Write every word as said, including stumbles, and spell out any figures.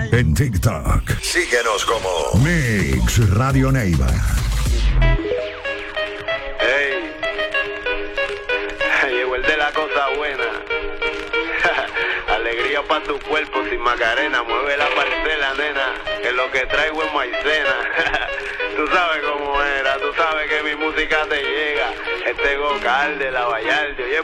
En TikTok. Síguenos como Mix Radio Neiva. Hey, llegó el de la cosa buena. Alegría pa' tu cuerpo sin Macarena. Mueve la parcela, nena, que lo que traigo es maicena. Tú sabes cómo era, tú sabes que mi música te llega. Este Gocal de la Vallarde, oye